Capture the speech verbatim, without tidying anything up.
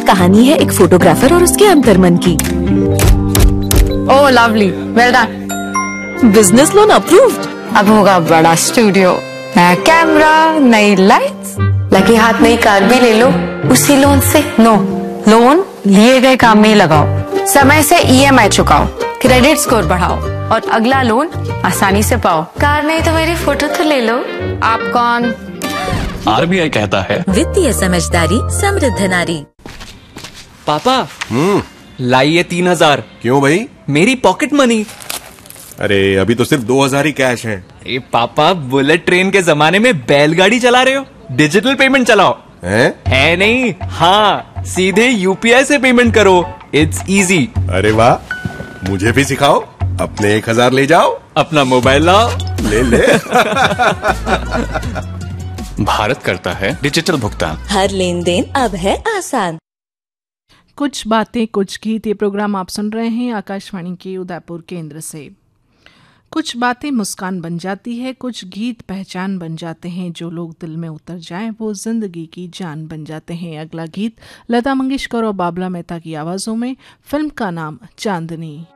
कहानी है एक फोटोग्राफर और उसके अंतर्मन की। ओह lovely, well done. Business loan approved. अब होगा बड़ा स्टूडियो, नया कैमरा, नई लाइट्स, लगे हाथ नई कार भी ले लो उसी लोन से। नो, लोन लिए गए काम में ही लगाओ, समय से ईएमआई चुकाओ, क्रेडिट स्कोर बढ़ाओ और अगला लोन आसानी से पाओ। कार नहीं तो मेरी फोटो तो ले लो। आप कौन? आरबीआई कहता है वित्तीय समझदारी समृद्ध नारी। पापा हम्म लाइए तीन हजार। क्यों भाई? मेरी पॉकेट मनी। अरे अभी तो सिर्फ दो हजार ही कैश है। ए पापा, बुलेट ट्रेन के जमाने में बैलगाड़ी चला रहे हो? डिजिटल पेमेंट चलाओ। हैं? है नहीं, हाँ सीधे यूपीआई से पेमेंट करो, इट्स इजी। अरे वाह, मुझे भी सिखाओ। अपने एक हजार ले जाओ, अपना मोबाइल लाओ, ले ले। भारत करता है डिजिटल भुगतान। हर लेन देन अब है आसान। कुछ बातें कुछ गीत, ये प्रोग्राम आप सुन रहे हैं आकाशवाणी के उदयपुर केंद्र से। कुछ बातें मुस्कान बन जाती है, कुछ गीत पहचान बन जाते हैं, जो लोग दिल में उतर जाएं वो जिंदगी की जान बन जाते हैं। अगला गीत लता मंगेशकर और बाबला मेहता की आवाज़ों में, फिल्म का नाम चांदनी।